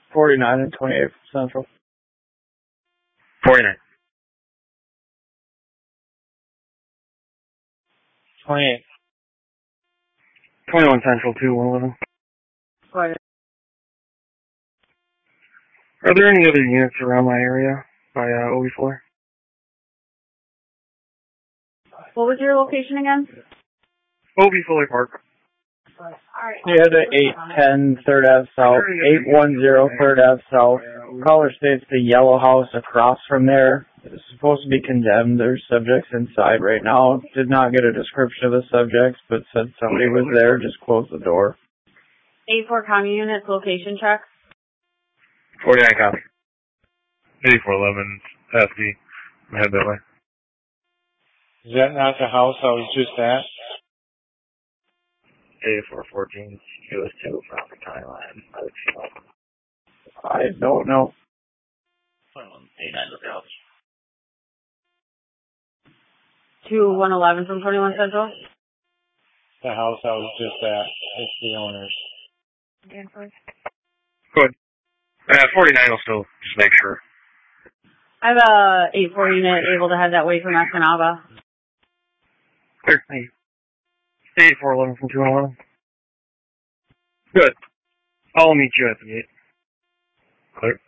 49 and 28 from Central. 49. 28. 21 Central, 211. Quiet. Are there any other units around my area by OB4? What was your location again? OB Fuller Park. Alright. You had the 810 3rd Ave South, 810 3rd Ave South. Caller states the yellow house across from there is supposed to be condemned. There's subjects inside right now. Did not get a description of the subjects, but said somebody was there. Just closed the door. 84 county units, location check. 49 copy. 8411 SB. Head that way. Is that not the house I was just at? 8414 US 2 property timeline. I don't know. 89 with the house. 2111 from 21 Central. The house I was just at. It's the owners. Good. 49 will still just make sure. I have a 84 unit able to head that way from Escanaba. Clear. Thank you. 8411 from 211. Good. I'll meet you at the gate. Clear.